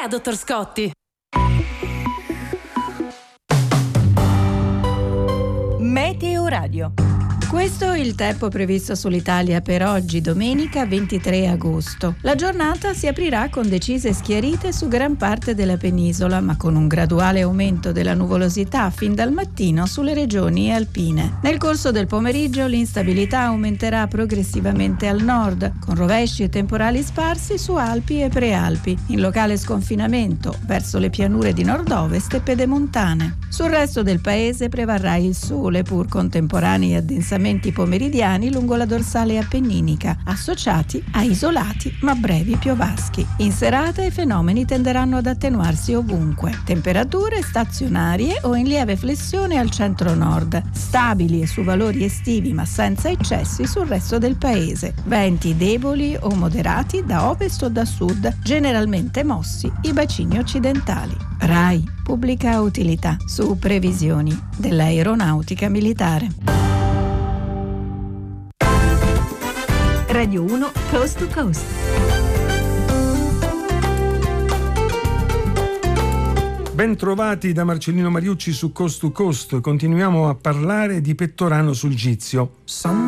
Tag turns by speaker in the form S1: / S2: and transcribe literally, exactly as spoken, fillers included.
S1: dottor Scotti.
S2: Meteo Radio. Questo è il tempo previsto sull'Italia per oggi, domenica ventitré agosto. La giornata si aprirà con decise schiarite su gran parte della penisola, ma con un graduale aumento della nuvolosità fin dal mattino sulle regioni alpine. Nel corso del pomeriggio l'instabilità aumenterà progressivamente al nord, con rovesci e temporali sparsi su Alpi e Prealpi, in locale sconfinamento verso le pianure di nord-ovest e pedemontane. Sul resto del paese prevarrà il sole, pur con temporanei addensamenti pomeridiani lungo la dorsale appenninica, associati a isolati ma brevi piovaschi. In serata i fenomeni tenderanno ad attenuarsi ovunque. Temperature stazionarie o in lieve flessione al centro-nord, stabili e su valori estivi ma senza eccessi sul resto del paese. Venti deboli o moderati da ovest o da sud, generalmente mossi i bacini occidentali. RAI, pubblica utilità, su previsioni dell'aeronautica militare.
S3: Radio uno Coast to Coast.
S4: Ben trovati da Marcellino Mariucci su Coast to Coast. Continuiamo a parlare di Pettorano Sulgizio.